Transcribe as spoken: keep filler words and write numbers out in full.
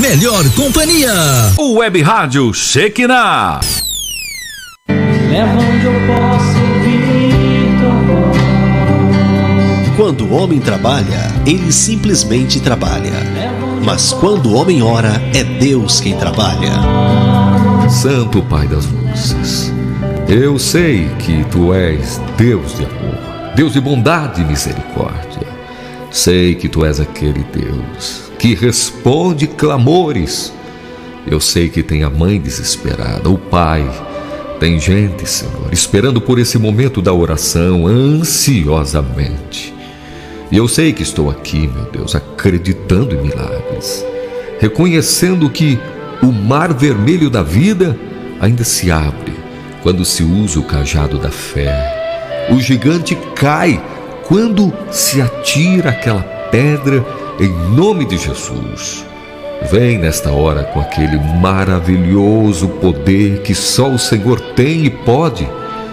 melhor companhia. O Web Rádio Shekinah. Leva onde eu posso ouvir tua voz. Quando o homem trabalha, ele simplesmente trabalha. Mas quando o homem ora, é Deus quem trabalha. Santo Pai das luzes, eu sei que Tu és Deus de amor, Deus de bondade e misericórdia. Sei que Tu és aquele Deus que responde clamores. Eu sei que tem a mãe desesperada, o pai. Tem gente, Senhor, esperando por esse momento da oração ansiosamente. E eu sei que estou aqui, meu Deus, acreditando em milagres, reconhecendo que o mar vermelho da vida ainda se abre quando se usa o cajado da fé. O gigante cai quando se atira aquela pedra em nome de Jesus. Vem nesta hora com aquele maravilhoso poder que só o Senhor tem e pode.